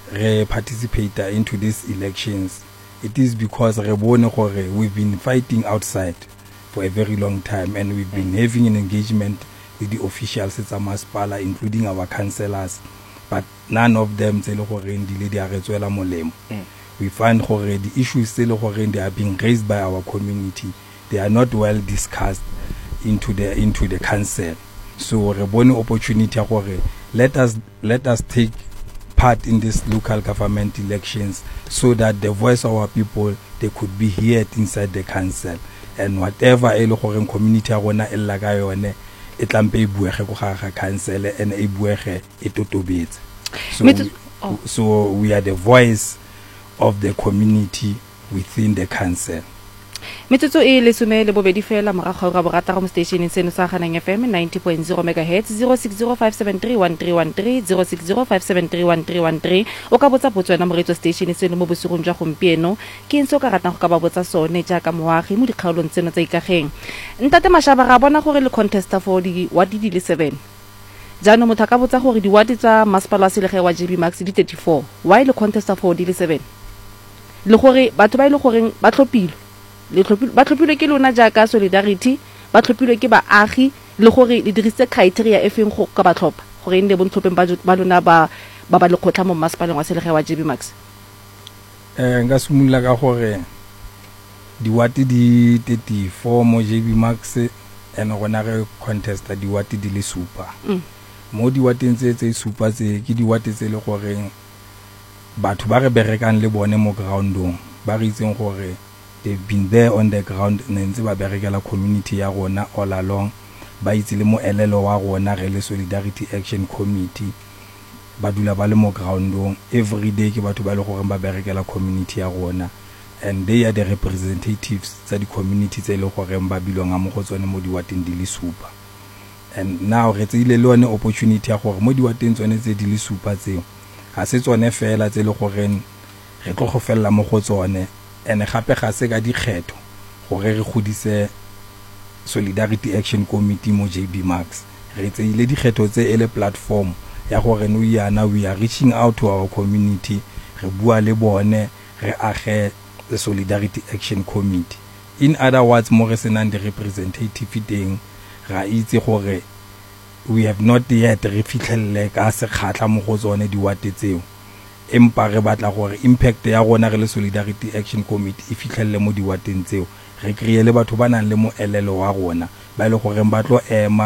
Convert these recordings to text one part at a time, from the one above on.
re participate into these elections, it is because re bone gore we've been fighting outside for a very long time, and we've been having an engagement with the officials tsa masipala, including our councillors, but none of them tse le gore di a re tswela molemo. We find gore the issues tse le gore they are being raised by our community, they are not well discussed into the council. So re bone opportunity gore let us take part in these local government elections so that the voice of our people, they could be heard inside the council, and whatever e le gore community ya rona e lla ka yone e tlampe e buege go ga council and e buege e totobetse. So we are the voice of the community within the council. Metsotso e le some le bobedi fela morago ga borataro mo stationeng seno sa Ganang FM 90.0 MHz 0605731313 0605731313 o ka botsa potso na moretso station seno mo bosigong jwa gompieno ke ntse o ka ratang go ka ba botsa sone jaaka moagi mo dikgaolong tseno tsa ikageng. Ntate Mashaba ga bona gore le contesta for di ward di le 7 jano motho ka botsa gore di ward tsa masipala wa selege wa JB Max di 34 why le contesta for di le 7 le gore batho ba ile gore ba tlhopile ba tlhophilwe ke lona jaaka Solidarity, ba tlhophilwe ke baagi le gore le dirisitse criteria e feng go ka ba tlhopha gore inde bo tlhopheng ba lona ba le khotla mo masipaleng wa selege wa JB Max. Nka simolola ka gore diwati di 34 mo JB Max ene gona re contesta diwati di le supa. Mo diwateng tse supa tse ke diwati tse le gore batho ba re berekang le bone mo groundong ba re itseng gore they've been there on the ground ntse ba berekela community ya rona all along, ba itse le mo elelo wa rona re le Solidarity Action Committee ba dula ba le mo groundong every day ke batho ba le gore ba berekela community ya rona, and they are the representatives tsa di community tse le gore ba bilonga mo go tsone mo diwateng di le supa. And now re tsile le one opportunity ya gore mo diwateng tsone tse di le supa tseo ha se tsone fela tse le gore re tlo go fella mo go tsone, ene gape ga se ka dikgetho gore re godise Solidarity Action Committee mo JB Max. Re tseile dikgetho tse ele platform ya gore no yana we are reaching out to our community, re bua le bone, re age the Solidarity Action Committee. In other words, mo re senang di representative teng ra itse gore we have not yet re fitlhelle ka se khatla mo go tsone diwate tseo, empa re batla gore impact ya rona re le Solidarity Action Committee e fitlhelle mo diwateng tseo, re kreye le batho ba nang le mo elelo wa rona ba ile gore ba tlo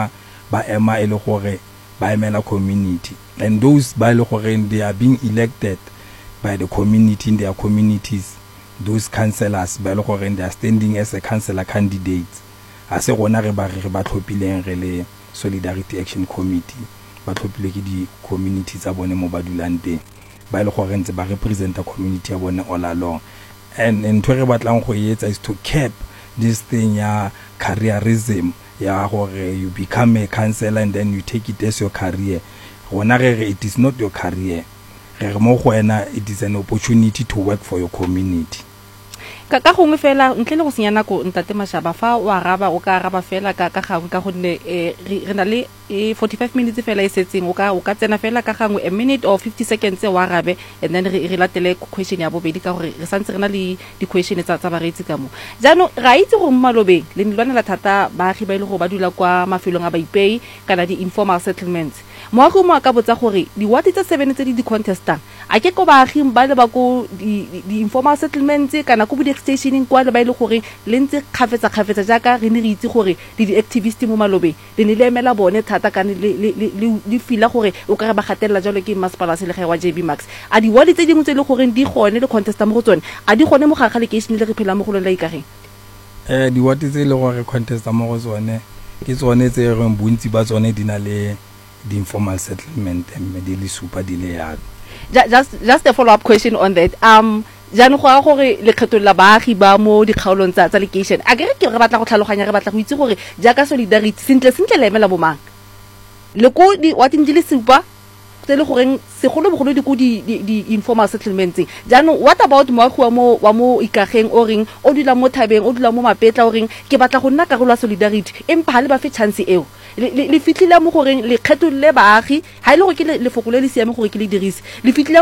ba ema ile gore ba emela community, and those ba ile gore they are being elected by the community in their communities, those councillors ba ile gore they are standing as a councillor candidates. A se rona re ba tlhopileng re le Solidarity Action Committee ba tlhopile ke di community tsa bone mo ba dulang teng ba ile gore ntse ba representa community ya bone all along, and ntwe re batlang go etsa is to cap this thing ya careerism ya gore you become a councillor and then you take it as your career. Rona re it is not your career, re mo go ena it is an opportunity to work for your community. Ka gongwe fela ntle le go senya nako Ntate Mashaba fa o araba o ka araba fela ka gangwe ka gonne re na le 45 minutes fela e setseng o ka tsena fela ka gangwe a minute or 50 seconds wa arabe, and then re latele question ya bobedi ka gore re santse re na le di question tsa baretsi ka mo jano ra itse go mmalobeng le nilwana la thata baagi ba ile go ba dula kwa mafelong a ba ipei kana di informal settlements. Moago mo ka botsa gore di ward tsa 7 tse di contestant a ke go baagi ba le ba go di informal settlements kana go di stationing kwa le ba ile gore le ntse kgafetsa jaaka re ne re itse gore di activist mo malobeng le ne le emela bone thata kana le fila gore o ka re ba gatella jalo ke masipala selege wa JB Max. A di ward tse dingwe tse le gore di gone le contestant mo go tsone a di gone mo ga le case le re phela mo go le ikageng. Di ward tse le gore contestant mo go tsone ke tsone tse re bontsi ba tsone di na le the informal settlement immediately super delay. Just a follow up question on that. Jano go a gore le kgetolola baagi ba mo dikgaolong tsa location a ke re batla go tlhaloganya re batla go itse gore jaaka Solidarity sentle le emela bomang le ko di wating di le supa tse le goreng segolo di ko di informal settlements. Jano what about moagi wa mo ikageng o reng o dula mo Thabeng o dula mo Mapetla o reng ke batla go nna karolo ya Solidarity empa ha le ba fe chance eo le fitlhile mo goreng le kgetololle baagi ha ile go ke le fokole le siame gore ke le dirise le fitlhile